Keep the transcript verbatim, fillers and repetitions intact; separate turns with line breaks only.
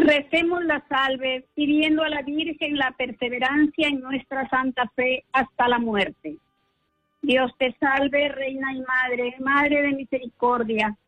Recemos la salve, pidiendo a la Virgen la perseverancia en nuestra santa fe hasta la muerte. Dios te salve, Reina y Madre, Madre de misericordia,